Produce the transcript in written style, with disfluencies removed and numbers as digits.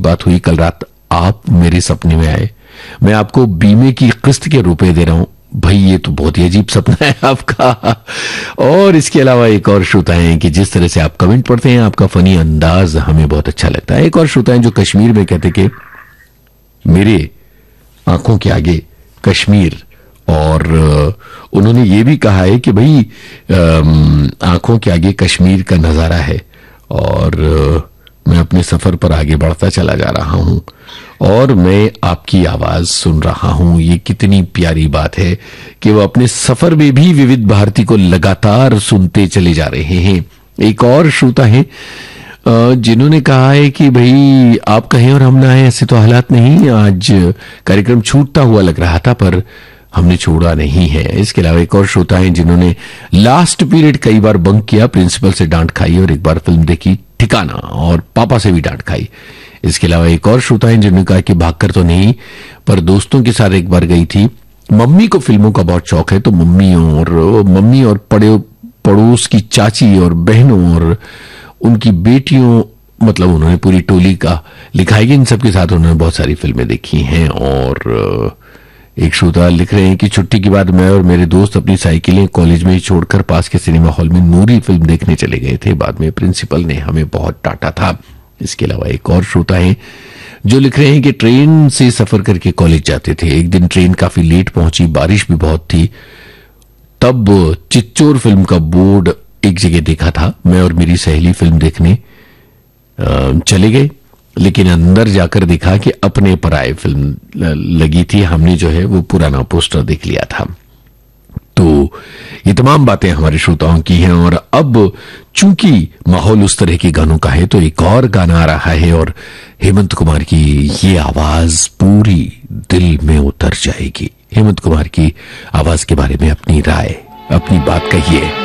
बात हुई, कल रात आप मेरे सपने में आए, मैं आपको बीमे की किस्त के रुपए दे रहा हूं। भाई ये तो बहुत ही अजीब सपना है आपका। और इसके अलावा एक और श्रोता है कि जिस तरह से आप कमेंट पढ़ते हैं, आपका फनी अंदाज हमें बहुत अच्छा लगता है। एक और श्रोता है जो कश्मीर में कहते कि मेरे आंखों के आगे कश्मीर, और उन्होंने ये भी कहा है कि भाई आंखों के आगे कश्मीर का नजारा है और मैं अपने सफर पर आगे बढ़ता चला जा रहा हूं और मैं आपकी आवाज सुन रहा हूं। ये कितनी प्यारी बात है कि वो अपने सफर में भी विविध भारती को लगातार सुनते चले जा रहे हैं। एक और श्रोता है जिन्होंने कहा है कि भाई आप कहें और हम ना आए, ऐसे तो हालात नहीं। आज कार्यक्रम छूटता हुआ लग रहा था पर हमने छोड़ा नहीं है। इसके अलावा एक और श्रोता है जिन्होंने लास्ट पीरियड कई बार बंक किया, प्रिंसिपल से डांट खाई और एक बार फिल्म देखी ठिकाना और पापा से भी डांट खाई। इसके अलावा एक और श्रोता है जिन्होंने कहा कि भागकर तो नहीं पर दोस्तों के साथ एक बार गई थी। मम्मी को फिल्मों का बहुत शौक है तो मम्मी और पड़ोस की चाची और बहनों और उनकी बेटियों, मतलब उन्होंने पूरी टोली का लिखा है कि इन सबके साथ उन्होंने बहुत सारी फिल्में देखी हैं। और एक श्रोता लिख रहे हैं कि छुट्टी के बाद मैं और मेरे दोस्त अपनी साइकिलें कॉलेज में ही छोड़कर पास के सिनेमा हॉल में नूरी फिल्म देखने चले गए थे। बाद में प्रिंसिपल ने हमें बहुत डांटा था। इसके अलावा एक और श्रोता है जो लिख रहे हैं कि ट्रेन से सफर करके कॉलेज जाते थे। एक दिन ट्रेन काफी लेट पहुंची, बारिश भी बहुत थी, तब चिच्चोर फिल्म का बोर्ड एक जगह देखा था। मैं और मेरी सहेली फिल्म देखने चले गए, लेकिन अंदर जाकर देखा कि अपने पराये फिल्म लगी थी। हमने जो है वो पुराना पोस्टर देख लिया था। तो ये तमाम बातें हमारे श्रोताओं की हैं। और अब चूंकि माहौल उस तरह के गानों का है तो एक और गाना आ रहा है और हेमंत कुमार की ये आवाज पूरी दिल में उतर जाएगी। हेमंत कुमार की आवाज के बारे में अपनी राय, अपनी बात कहिए।